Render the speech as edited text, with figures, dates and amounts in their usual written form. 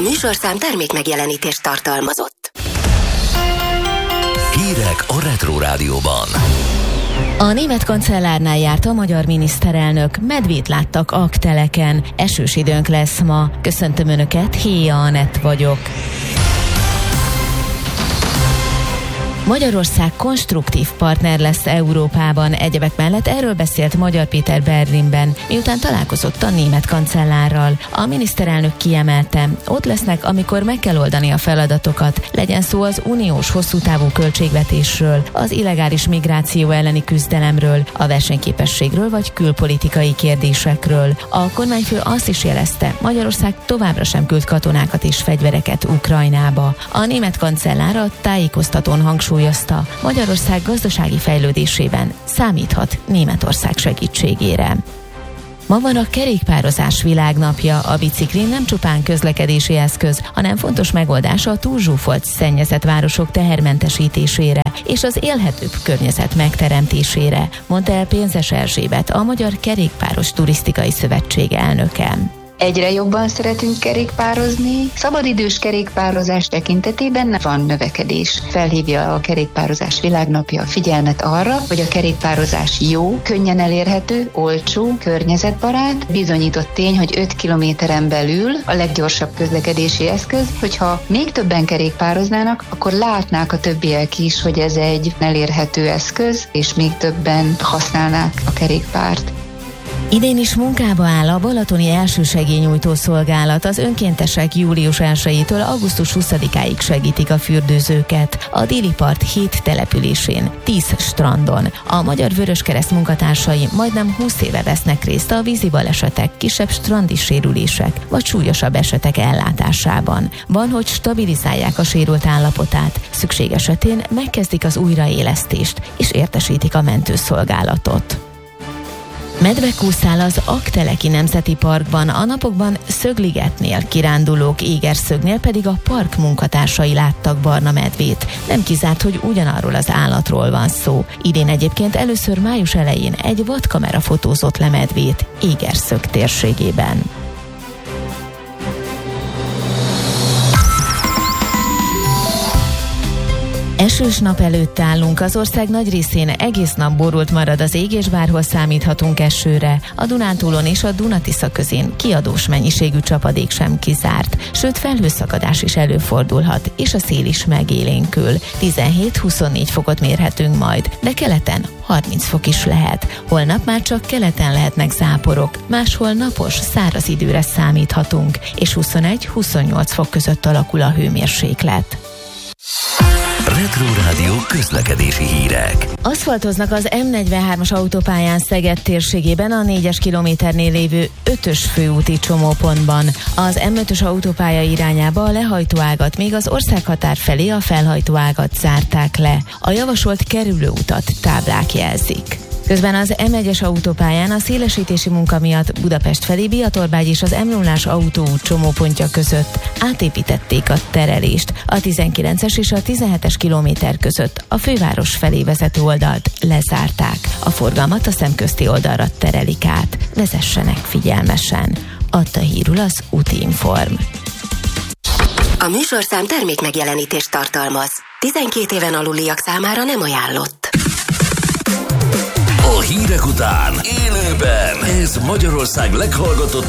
műsorszám termék megjelenítést tartalmazott. Hírek a Retro Rádióban. A német kancellárnál járt a magyar miniszterelnök, medvét láttak akteleken. Esős időnk lesz ma. Köszöntöm Önöket, Héja Anett vagyok. Magyarország konstruktív partner lesz Európában. Egyebek mellett erről beszélt Magyar Péter Berlinben, miután találkozott a német kancellárral. A miniszterelnök kiemelte, ott lesznek, amikor meg kell oldani a feladatokat, legyen szó az uniós hosszútávú költségvetésről, az illegális migráció elleni küzdelemről, a versenyképességről vagy külpolitikai kérdésekről. A kormányfő azt is jelezte, Magyarország továbbra sem küld katonákat és fegyvereket Ukrajnába. A német kancellár a tájékoztatón hangsúlyozta, Magyarország gazdasági fejlődésében számíthat Németország segítségére. Ma van a kerékpározás világnapja. A biciklin nem csupán közlekedési eszköz, hanem fontos megoldás a túlzsúfolt, szennyezett városok tehermentesítésére és az élhetőbb környezet megteremtésére, mondta el Pénzes Erzsébet, a Magyar Kerékpáros Turisztikai Szövetség elnöke. Egyre jobban szeretünk kerékpározni. Szabadidős kerékpározás tekintetében van növekedés. Felhívja a kerékpározás világnapja a figyelmet arra, hogy a kerékpározás jó, könnyen elérhető, olcsó, környezetbarát. Bizonyított tény, hogy 5 kilométeren belül a leggyorsabb közlekedési eszköz. Hogyha még többen kerékpároznának, akkor látnák a többiek is, hogy ez egy elérhető eszköz, és még többen használnák a kerékpárt. Idén is munkába áll a Balatoni Elsősegélynyújtó Szolgálat. Az önkéntesek július 1-től augusztus 20-áig segítik a fürdőzőket a déli part 7 településén, 10 strandon. A Magyar Vöröskereszt munkatársai majdnem 20 éve vesznek részt a vízi balesetek, kisebb strandi sérülések vagy súlyosabb esetek ellátásában. Van, hogy stabilizálják a sérült állapotát, szükség esetén megkezdik az újraélesztést és értesítik a mentőszolgálatot. Medve kúszál az Aggteleki Nemzeti Parkban, a napokban Szögligetnél kirándulók, Égerszögnél pedig a park munkatársai láttak barna medvét. Nem kizárt, hogy ugyanarról az állatról van szó. Idén egyébként először május elején egy vadkamera fotózott le medvét Égerszög térségében. Esős nap előtt állunk, az ország nagy részén egész nap borult marad az ég, és bárhol számíthatunk esőre. A Dunántúlon és a Duna-Tisza közén kiadós mennyiségű csapadék sem kizárt, sőt felhőszakadás is előfordulhat, és a szél is megélénkül. 17-24 fokot mérhetünk majd, de keleten 30 fok is lehet. Holnap már csak keleten lehetnek záporok, máshol napos, száraz időre számíthatunk, és 21-28 fok között alakul a hőmérséklet. Retro Rádió közlekedési hírek. Aszfaltoznak az M43-as autópályán Szeged térségében a 4-es kilométernél lévő 5-ös főúti csomópontban. Az M5-ös autópálya irányába a lehajtóágat, még az országhatár felé a felhajtóágat zárták le. A javasolt kerülőutat táblák jelzik. Közben az M1-es autópályán a szélesítési munka miatt Budapest felé Biatorbágy és az M0-ás autóút csomópontja között átépítették a terelést. A 19-es és a 17-es kilométer között a főváros felé vezető oldalt lezárták. A forgalmat a szemközti oldalra terelik át. Vezessenek figyelmesen. Adta hírül az Útinform. A műsorszám termék megjelenítést tartalmaz. 12 éven aluliak számára nem ajánlott. A hírek után élőben ez Magyarország leghallgatottabb